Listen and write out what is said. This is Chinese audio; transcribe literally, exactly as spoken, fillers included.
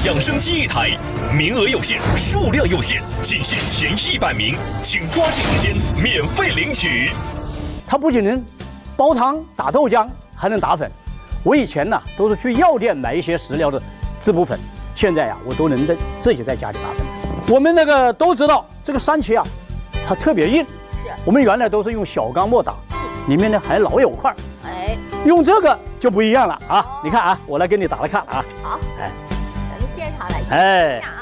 养生机一台，名额有限，数量有限，仅限前一百名，请抓紧时间免费领取。 它不仅能煲汤、打豆浆，还能打粉。我以前呢都是去药店买一些食疗的滋补粉，现在呀我都能在自己在家里打粉。我们那个都知道，这个山茄啊，它特别硬。 是。我们原来都是用小钢末打，里面呢还老有块。 哎。 用这个就不一样了啊！哦、你看啊，我来给你打来看啊。 好。哎。咱们现场来哎。 看啊。